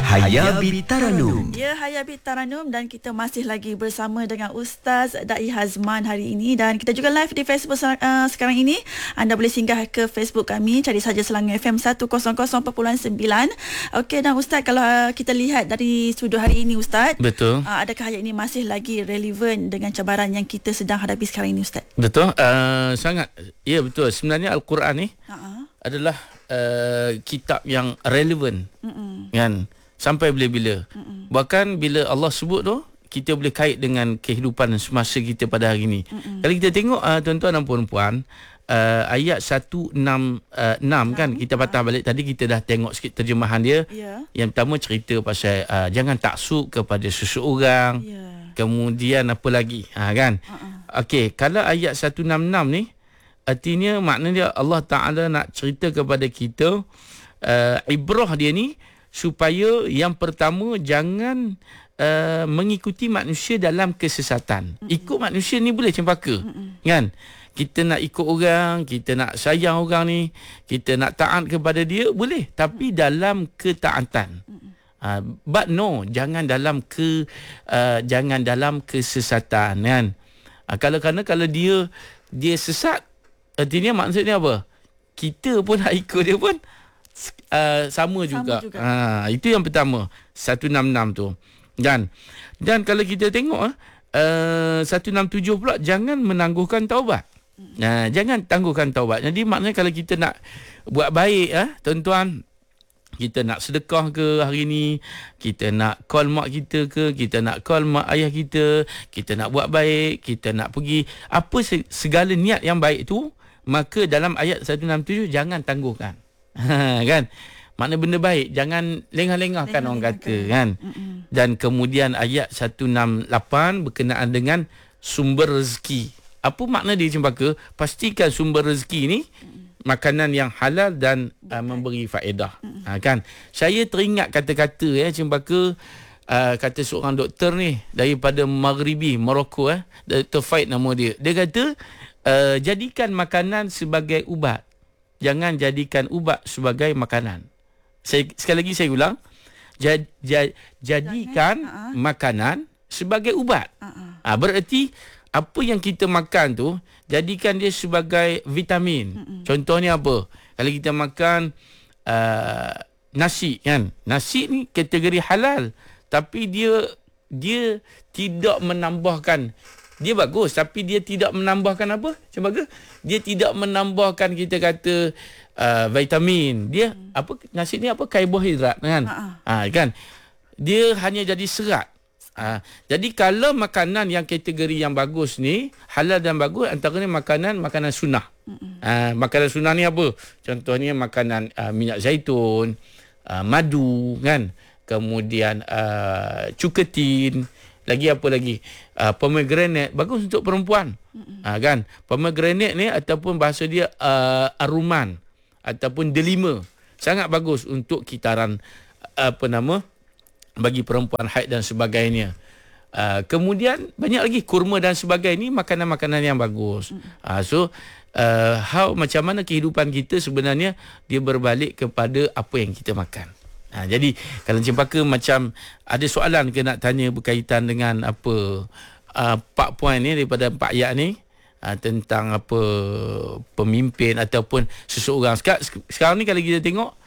Hayabit Taranum. Ya, Hayabit Taranum, dan kita masih lagi bersama dengan Ustaz Da'i Hazman hari ini, dan kita juga live di Facebook sekarang ini. Anda boleh singgah ke Facebook kami, cari saja Selangor FM 100.9. Okey, dan Ustaz, kalau kita lihat dari sudut hari ini Ustaz, betul. Adakah ayat ini masih lagi relevan dengan cabaran yang kita sedang hadapi sekarang ini Ustaz? Betul, sangat. Ya, betul. Sebenarnya Al-Quran ni adalah kitab yang relevan, kan? Sampai bila-bila. Bahkan bila Allah sebut tu, kita boleh kait dengan kehidupan semasa kita pada hari ini. Kalau kita tengok tuan-tuan dan puan-puan, ayat 166 kan, kita patah balik tadi, kita dah tengok sikit terjemahan dia. Yang pertama cerita pasal jangan taksub kepada seseorang. Kemudian apa lagi, kan? Okey, kalau ayat 166 ni, artinya maknanya Allah Ta'ala nak cerita kepada kita, ibrah dia ni, supaya yang pertama jangan mengikuti manusia dalam kesesatan. Ikut manusia ni boleh cempaka, kan? Kita nak ikut orang, kita nak sayang orang ni, kita nak taat kepada dia, boleh, tapi dalam ketaatan. But no, jangan dalam kesesatan, kan? Kalau dia sesat, artinya maksudnya apa? Kita pun nak ikut dia pun sama juga. Itu yang pertama, 166 tu. Dan kalau kita tengok 167 pula, jangan menangguhkan taubat. Jangan tangguhkan taubat. Jadi maknanya kalau kita nak buat baik, tuan-tuan, kita nak sedekah ke hari ni, kita nak call mak kita ke, kita nak call mak ayah kita nak buat baik, kita nak pergi apa segala niat yang baik tu, maka dalam ayat 167 jangan tangguhkan. Kan? Makna benda baik jangan lengah-lengahkan, orang kata, kan? Dan kemudian ayat 168 berkenaan dengan sumber rezeki. Apa makna dia cempaka? Pastikan sumber rezeki ni makanan yang halal dan memberi faedah. Kan? Saya teringat kata-kata cempaka, kata seorang doktor ni daripada Maghribi, Morocco, Dr. Faid nama dia. Dia kata jadikan makanan sebagai ubat, jangan jadikan ubat sebagai makanan. Sekali lagi saya ulang, jadikan makanan sebagai ubat. Berarti apa yang kita makan tu, jadikan dia sebagai vitamin. Contohnya apa? Kalau kita makan nasi, kan? Nasi ni kategori halal, tapi dia tidak menambahkan. Dia bagus, tapi dia tidak menambahkan apa? Cuba dia tidak menambahkan, kita kata, vitamin. Dia apa, nasi ni apa, karbohidrat, kan? Kan? Dia hanya jadi serat. Jadi kalau makanan yang kategori yang bagus ni, halal dan bagus, antaranya makanan sunnah. Makanan sunnah ni apa? Contohnya makanan minyak zaitun, madu, kan? Kemudian cuketin. Lagi apa lagi? Pomegranate, bagus untuk perempuan. Kan? Pomegranate ni ataupun bahasa dia aruman ataupun delima, sangat bagus untuk kitaran bagi perempuan haid dan sebagainya. Kemudian banyak lagi, kurma dan sebagainya, makanan-makanan yang bagus. Macam mana kehidupan kita sebenarnya dia berbalik kepada apa yang kita makan. Jadi kalau cempaka macam ada soalan ke nak tanya berkaitan dengan apa 4 poin ni daripada 4 ayat ni, tentang apa pemimpin ataupun seseorang. Sekarang ni kalau kita tengok